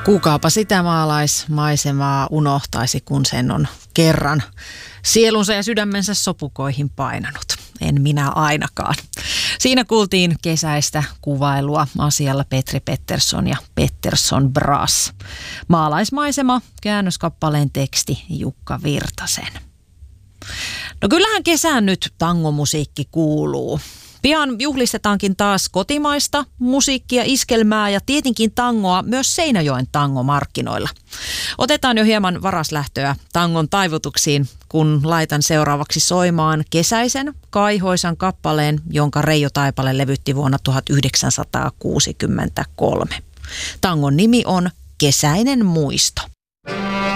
Kukaapa sitä maalaismaisemaa unohtaisi, kun sen on kerran sielunsa ja sydämensä sopukoihin painanut. En minä ainakaan. Siinä kuultiin kesäistä kuvailua asialla Petri Pettersson ja Pettersson Brass. Maalaismaisema, käännöskappaleen teksti Jukka Virtasen. No kyllähän kesään nyt tangomusiikki kuuluu. Pian juhlistetaankin taas kotimaista musiikkia, iskelmää ja tietenkin tangoa myös Seinäjoen tangomarkkinoilla. Otetaan jo hieman varaslähtöä tangon taivutuksiin, kun laitan seuraavaksi soimaan kesäisen kaihoisan kappaleen, jonka Reijo Taipale levytti vuonna 1963. Tangon nimi on Kesäinen muisto.